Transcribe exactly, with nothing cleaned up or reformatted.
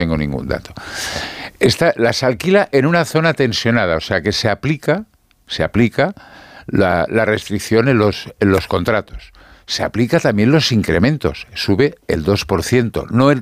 tengo ningún dato. Esta, las alquila en una zona tensionada, o sea que se aplica, se aplica la, la restricción en los, en los contratos. Se aplica también los incrementos, sube el dos por ciento, no el